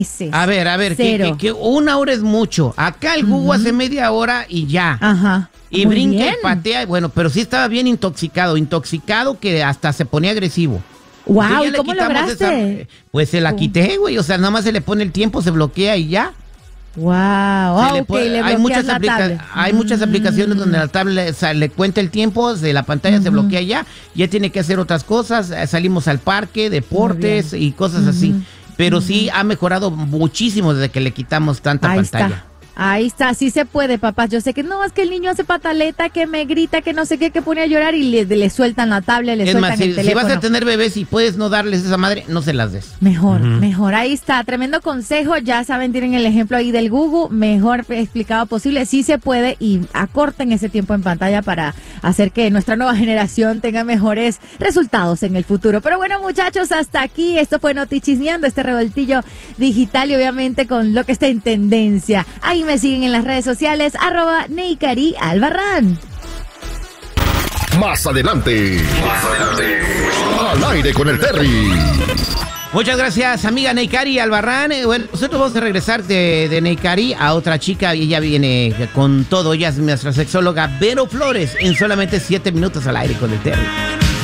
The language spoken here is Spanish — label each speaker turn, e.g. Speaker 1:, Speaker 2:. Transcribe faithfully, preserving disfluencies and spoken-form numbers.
Speaker 1: A ver, a ver, que, que, que una hora es mucho. Acá el Gugu uh-huh. hace media hora y ya.
Speaker 2: Ajá.
Speaker 1: Y Muy brinca bien. y patea. Bueno, pero sí estaba bien intoxicado. Intoxicado que hasta se ponía agresivo.
Speaker 2: Wow, ¿y cómo lograste?
Speaker 1: Esa, pues se la quité, güey. O sea, nada más se le pone el tiempo, se bloquea y ya.
Speaker 2: Wow, ah,
Speaker 1: le
Speaker 2: okay,
Speaker 1: puede,
Speaker 2: le
Speaker 1: hay muchas
Speaker 2: la
Speaker 1: aplica hay mm. muchas aplicaciones donde la tablet o sea, le cuenta el tiempo de la pantalla, uh-huh. se bloquea ya, ya tiene que hacer otras cosas, salimos al parque, deportes y cosas uh-huh. así. Pero uh-huh. sí ha mejorado muchísimo desde que le quitamos tanta
Speaker 2: Ahí
Speaker 1: pantalla.
Speaker 2: Está. Ahí está, sí se puede, papás. Yo sé que no, es que el niño hace pataleta, que me grita, que no sé qué, que pone a llorar y le, le sueltan la tablet, le
Speaker 1: es
Speaker 2: sueltan
Speaker 1: más, si,
Speaker 2: el teléfono.
Speaker 1: Si vas a tener bebés y puedes no darles esa madre, no se las des.
Speaker 2: Mejor, uh-huh. mejor. Ahí está, tremendo consejo. Ya saben, tienen el ejemplo ahí del Gugu, mejor explicado posible. Sí se puede y acorten ese tiempo en pantalla para hacer que nuestra nueva generación tenga mejores resultados en el futuro. Pero bueno, muchachos, hasta aquí. Esto fue Notichisneando, este revoltillo digital y obviamente con lo que está en tendencia. Ahí me siguen en las redes sociales, arroba Neikari Albarrán.
Speaker 3: Más adelante, más adelante, al aire con el Terry.
Speaker 1: Muchas gracias, amiga Neikari Albarrán. Eh, bueno, nosotros vamos a regresar de, de Neikari a otra chica y ella viene con todo. Ella es nuestra sexóloga Vero Flores en solamente siete minutos al aire con el Terry.